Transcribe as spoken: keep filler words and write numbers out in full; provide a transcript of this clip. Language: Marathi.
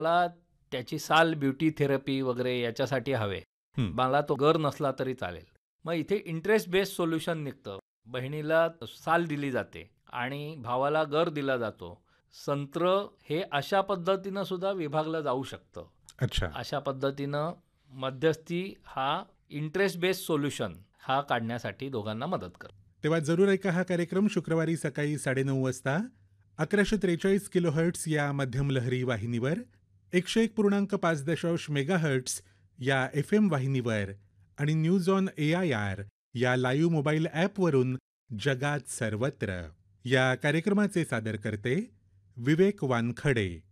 मला त्याची साल ब्युटी थेरपी वगैरे याच्यासाठी हवे. हं. मला तो गर नसला तरी चालेल. मग इथे इंटरेस्ट बेस्ड सोल्युशन निघतं. बहिणीला साल दिली जाते आणि भावाला गर दिला जातो. संत्र हे अशा पद्धतीनं सुद्धा विभागलं जाऊ शकतं. अच्छा. अशा पद्धतीनं मध्यस्थी हा इंटरेस्ट बेस्ड सोल्युशन हा काढण्यासाठी दोघांना मदत करतो. तेव्हा जरूर ऐका हा कार्यक्रम शुक्रवारी सकाळी साडेनऊ वाजता अकराशे त्रेचाळीस किलोहर्ट्स या मध्यम लहरी वाहिनीवर, एकशे एक पूर्णांक पाच दशांश मेगाहर्ट्स या एफ एम वाहिनीवर आणि news on A I R या लाईव्ह मोबाईल ॲपवरून जगात सर्वत्र. या कार्यक्रमाचे सादरकर्ते विवेक वानखडे.